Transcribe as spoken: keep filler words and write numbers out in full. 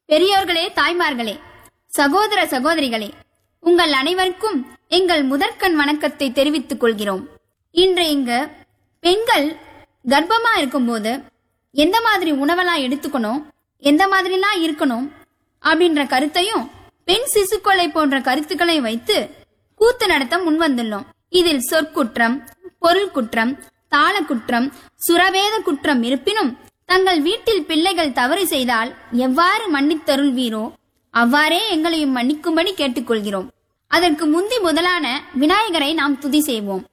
பெரியோர்களே, தாய்மார்களே, சகோதர சகோதரிகளே, உங்கள் அனைவருக்கும் எங்கள் முதற்கண் வணக்கத்தை தெரிவித்துக் கொள்கிறோம். இன்று இங்க பெண்கள் கர்ப்பமா இருக்கும்போது எந்த மாதிரி உணவெல்லாம் எடுத்துக்கணும், எந்த மாதிரிலாம் இருக்கணும் அப்படின்ற கருத்தையும் பெண் சிசுக்கொலை போன்ற கருத்துக்களை வைத்து கூத்து நடத்த முன்வந்துள்ளோம். இதில் சொற்குற்றம், பொருள் குற்றம், தாள குற்றம், சுரவேத குற்றம் இருப்பினும் தங்கள் வீட்டில் பிள்ளைகள் தவறு செய்தால் எவ்வாறு மன்னித்தருள்வீரோ அவ்வாறே எங்களையும் மன்னிக்கும்படி கேட்டுக்கொள்கிறோம். அதற்கு முந்தி முதலான விநாயகரை நாம் துதி செய்வோம்.